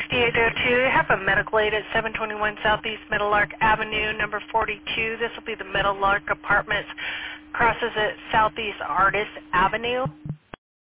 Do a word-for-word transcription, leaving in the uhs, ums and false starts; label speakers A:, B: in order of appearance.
A: sixty-eight oh two. I have a medical aid at seven twenty-one Southeast Meadowlark Avenue, number forty-two. This will be the Meadowlark Apartments. Crosses at Southeast Artist Avenue.